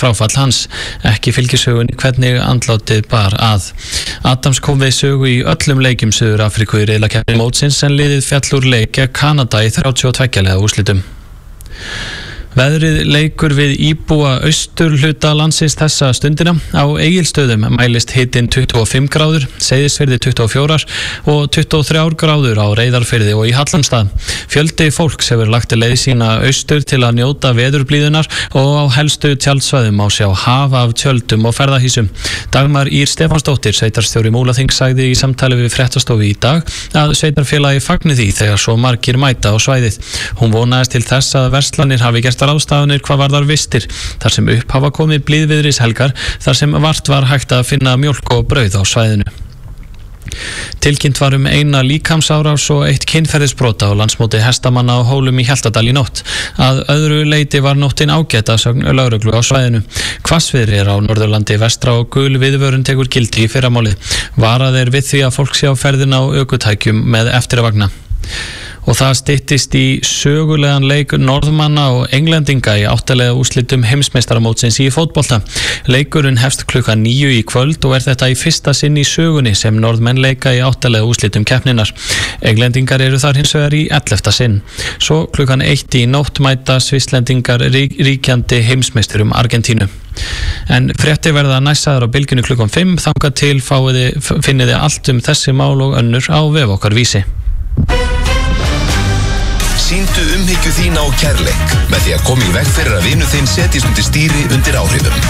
fráfall hans. Ekki fylgir sögunni hvernig andlátið bar að. Adams kom við sögu í öllum leikjum Suður Afríku í riðlakeppni mótsins en liðið féll úr leik gegn Kanada í 32 liða úrslitum. Veðrið leikur við íbúa austurhluta landsins þessa stundina. Á Egilsstöðum mælist hitinn 25 gráður, Seyðisfirði 24 og 23 gráður á Reyðarfirði og í Hallormsstað. Fjöldi fólks hefur lagt leið sína austur til að njóta veðurblíðunnar og á helstu tjaldsvæðum má sjá haf af tjöldum og ferðahýsum. Dagmar Ýr Stefánsdóttir, sveitarstjóri Múlaþings, sagði í samtali við Fréttastofu í dag að sveitarfélagi fagni því þegar svo margir mæta á svæðið. Hún vonaðist til þess að verslanir hafi gert ráðstafanir hvað varðar vistir, þar sem upp hafa komið blíðviðrishelgar, þar sem vart var hægt að finna mjólk og brauð á svæðinu. Tilkynnt var eina líkamsárás og eitt kynferðisbrot á landsmóti hestamanna á Hólum í Hjaltadal í nótt. Að öðru leyti var nóttin ágæt að sögn lögreglu á svæðinu. Hvassviðri á Norðurlandi vestra og gul viðvörun tekur gildi í fyrramálið. Varað við því að fólk sé á ferðina á ökutækjum með eftirvagna. Og það styttist í sögulegan leik Norðmanna og Englendinga í 8 liða úrslitum heimsmeistaramótsins í fótbolta. Leikurinn hefst klukkan 9 í kvöld og þetta í fyrsta sinn í sögunni sem Norðmenn leika í 8 liða úrslitum keppninnar. Englendingar eru þar hins vegar í 11. sinn. Svo klukkan 1 í nótt mæta Svisslendingar ríkjandi heimsmeisturum Argentínu. En fréttir verða næssaðar á bylginu klukkan 5, þangað til finnið þið allt þessi mál og önnur á vef okkar Vísi. Sýndu umhyggju þína og kærleik með því að koma í veg fyrir að vinur þinn setjist undir stýri undir áhrifum.